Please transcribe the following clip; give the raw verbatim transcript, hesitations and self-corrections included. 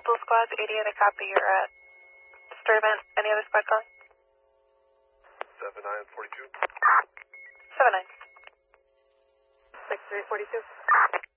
Multiple squads, eighty-eight, I copy. You're at disturbance. Any other squad calling? seven nine forty-two. seven nine. six three forty-two.